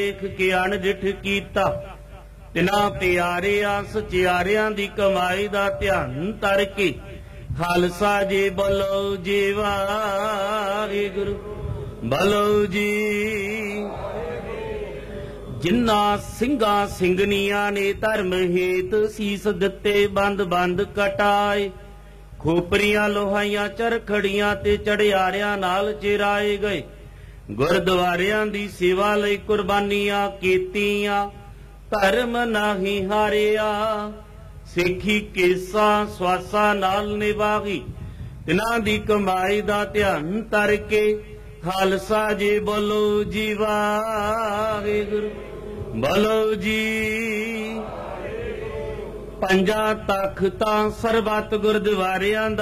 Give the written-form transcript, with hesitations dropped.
ਵੇਖ ਕੇ ਅਣਡਿਠ ਕੀਤਾ। ਤਿਨਾਂ ਪਿਆਰਿਆਂ ਸਚਿਆਰਿਆਂ ਦੀ ਕਮਾਈ ਦਾ ਧਿਆਨ ਧਰ ਕੇ ਖਾਲਸਾ ਜੀ ਬੋਲੋ ਜੀ ਵਾਹਿਗੁਰੂ ਬੋਲੋ ਜੀ। ਜਿਨ੍ਹਾਂ ਸਿੰਘਾਂ ਸਿੰਘਣੀਆਂ ਨੇ ਧਰਮ ਹੇਤ ਸੀਸ ਦਿੱਤੇ ਬੰਦ ਬੰਦ ਕਟਾਏ, ਖੋਪਰੀਆਂ ਲੋਹਾਈਆਂ ਚਰਖੜੀਆਂ ਤੇ ਚੜਿਆਰਿਆਂ ਨਾਲ ਚਿਰਾਏ ਗਏ, ਗੁਰਦੁਆਰਿਆਂ ਦੀ ਸੇਵਾ ਲਈ ਕੁਰਬਾਨੀਆਂ ਕੀਤੀਆਂ, ਧਰਮ ਨਾਹੀਂ ਹਾਰਿਆ, ਸਿੱਖੀ ਕੇਸਾਂ ਸਵਾਸਾਂ ਨਾਲ ਨਿਭਾਈ। ਤਿਨਾਂ ਦੀ ਕਮਾਈ ਦਾ ਧਿਆਨ ਧਰ ਕੇ ਖਾਲਸਾ ਜੀ ਬੋਲੋ ਜੀ ਵਾਹਿਗੁਰੂ ਬੋਲੋ ਜੀ। ਪੰਜਾਂ ਤਖਤਾਂ ਸਰਬੱਤ ਗੁਰਦੁਆਰਿਆਂ ਦਾ